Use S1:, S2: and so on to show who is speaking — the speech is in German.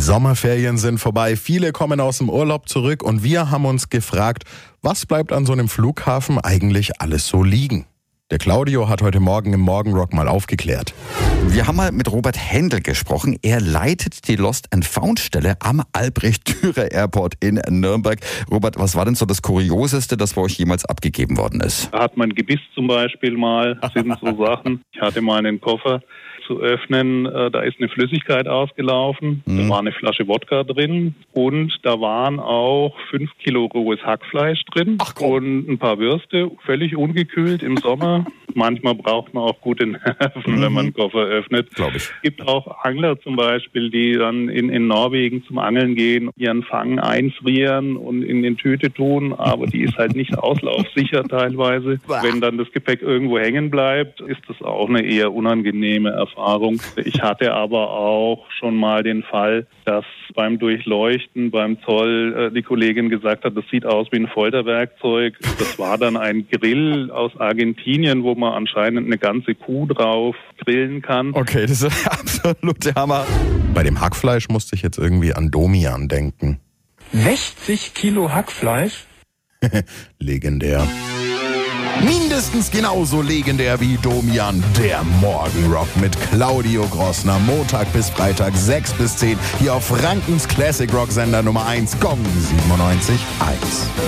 S1: Sommerferien sind vorbei, viele kommen aus dem Urlaub zurück und wir haben uns gefragt, was bleibt an so einem Flughafen eigentlich alles so liegen? Der Claudio hat heute Morgen im Morgenrock mal aufgeklärt.
S2: Wir haben mal mit Robert Händel gesprochen. Er leitet die Lost and Found Stelle am Albrecht-Dürer Airport in Nürnberg. Robert, was war denn so das Kurioseste, das bei euch jemals abgegeben worden ist?
S3: Da hat man Gebiss zum Beispiel mal, das sind so Sachen. Ich hatte mal einen Koffer zu öffnen, da ist eine Flüssigkeit ausgelaufen, da war eine Flasche Wodka drin und da waren auch 5 Kilo rohes Hackfleisch drin und ein paar Würste, völlig ungekühlt im Sommer. Manchmal braucht man auch gute Nerven, wenn man einen Koffer öffnet.
S2: Glaube ich.
S3: Es gibt auch Angler zum Beispiel, die dann in Norwegen zum Angeln gehen, ihren Fang einfrieren und in den Tüte tun, aber die ist halt nicht auslaufsicher teilweise. Wenn dann das Gepäck irgendwo hängen bleibt, ist das auch eine eher unangenehme Erfahrung. Ich hatte aber auch schon mal den Fall, dass beim Durchleuchten, beim Zoll, die Kollegin gesagt hat, das sieht aus wie ein Folterwerkzeug. Das war dann ein Grill aus Argentinien, wo man anscheinend eine ganze Kuh drauf grillen kann.
S2: Okay, das ist der absolute Hammer.
S1: Bei dem Hackfleisch musste ich jetzt irgendwie an Domian denken.
S4: 60 Kilo Hackfleisch?
S1: Legendär. Mindestens genauso legendär wie Domian, der Morgenrock mit Claudio Grossner. Montag bis Freitag 6 bis 10 hier auf Frankens Classic Rock Sender Nummer 1, Gong 97.1.